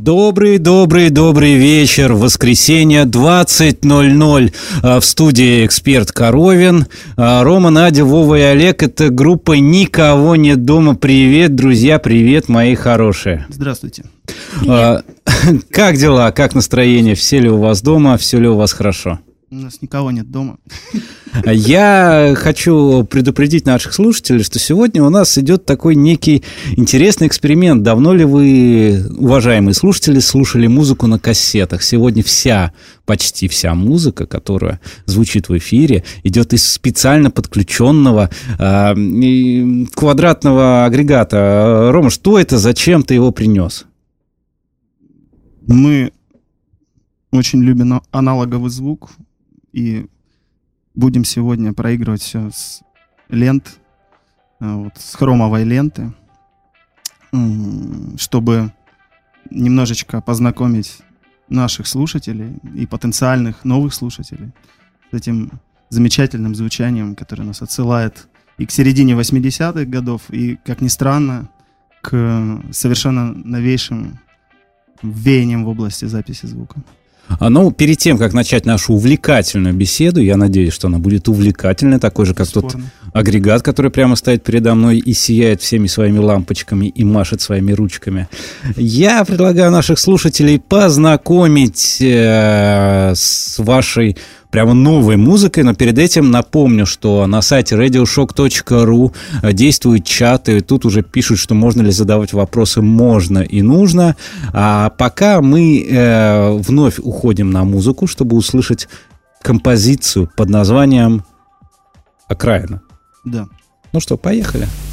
Добрый вечер. Воскресенье, 20:00. В студии эксперт Коровин. Рома, Надя, Вова и Олег. Это группа «Никого нет дома». Привет, друзья, привет, мои хорошие. Здравствуйте. Как дела, как настроение? Все ли у вас дома, все ли у вас хорошо? У нас никого нет дома. Я хочу предупредить наших слушателей, что сегодня у нас идет такой некий интересный эксперимент. Давно ли вы, уважаемые слушатели, слушали музыку на кассетах? Сегодня почти вся музыка, которая звучит в эфире, идет из специально подключенного квадратного агрегата. Рома, что это? Зачем ты его принес? Мы очень любим аналоговый звук. И будем сегодня проигрывать все с лент, с хромовой ленты, чтобы немножечко познакомить наших слушателей и потенциальных новых слушателей с этим замечательным звучанием, которое нас отсылает и к середине 80-х годов, и, как ни странно, к совершенно новейшим веяниям в области записи звука. Но перед тем, как начать нашу увлекательную беседу, я надеюсь, что она будет увлекательной, такой же, как тот агрегат, который прямо стоит передо мной и сияет всеми своими лампочками и машет своими ручками. Я предлагаю наших слушателей познакомить с вашей прямо новой музыкой, но перед этим напомню, что на сайте radioshock.ru действуют чаты, тут уже пишут, что можно ли задавать вопросы, можно и нужно. А пока мы вновь уходим на музыку, чтобы услышать композицию под названием «Окраина». Да. Ну что, поехали.